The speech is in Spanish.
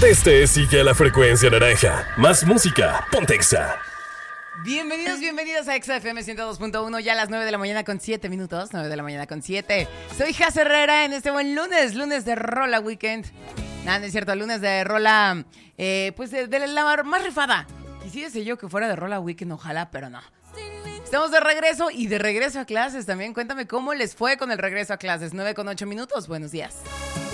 Este sigue la frecuencia naranja. Más música, ponte Exa. Bienvenidos a Exa FM 102.1, ya a las 9 de la mañana con 7 minutos, 9 de la mañana con 7. Soy Jaz Herrera en este buen lunes de Rola Weekend. Nada, no es cierto, lunes de Rola, pues de la más rifada. Quisiese yo que fuera de Rola Weekend, ojalá, pero no. Estamos de regreso y de regreso a clases también. Cuéntame cómo les fue con el regreso a clases. 9 con 8 minutos, buenos días.